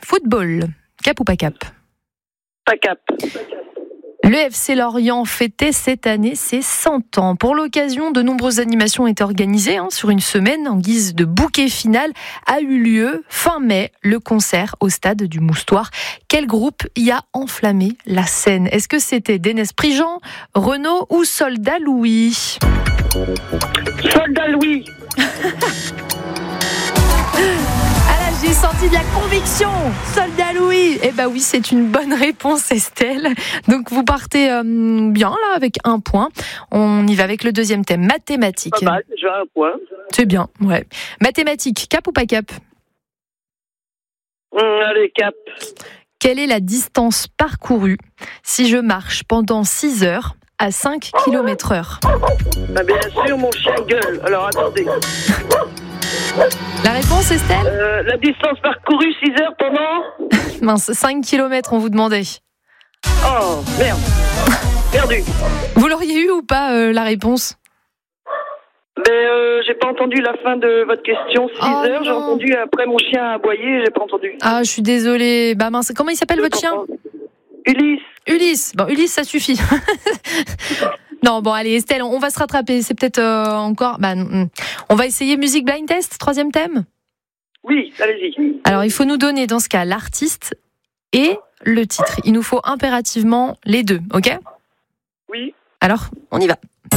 Football, cap ou pas cap? Pas cap. Le FC Lorient fêtait cette année ses 100 ans. Pour l'occasion, de nombreuses animations ont été organisées sur une semaine. En guise de bouquet final, a eu lieu fin mai le concert au stade du Moustoir. Quel groupe y a enflammé la scène? Est-ce que c'était Dénès Prigent, Renaud ou Soldat Louis? Soldat Louis. J'ai senti de la conviction, Soldat Louis. Eh ben oui, c'est une bonne réponse, Estelle. Donc vous partez bien là avec 1 point. On y va avec le deuxième thème, mathématiques. Pas mal, déjà 1 point. C'est bien, ouais. Mathématiques, cap ou pas cap? Allez, cap. Quelle est la distance parcourue si je marche pendant 6 heures à 5 km/h? Bien sûr, mon chien gueule. Alors attendez. La réponse, Estelle? La distance parcourue, 6 heures pendant... Mince, 5 km, on vous demandait. Oh, merde. Perdu. Vous l'auriez eu ou pas, la réponse? J'ai pas entendu la fin de votre question. 6 heures, non. J'ai entendu après mon chien aboyer, j'ai pas entendu. Ah, je suis désolée. Bah mince, comment il s'appelle votre chien? Ulysse. Ulysse. Bon, Ulysse, ça suffit. Non, bon, allez, Estelle, on va se rattraper. C'est peut-être encore... on va essayer musique blind test, 3e thème? Oui, allez-y. Alors, il faut nous donner, dans ce cas, l'artiste et le titre. Il nous faut impérativement les deux, ok? Oui. Alors, on y va.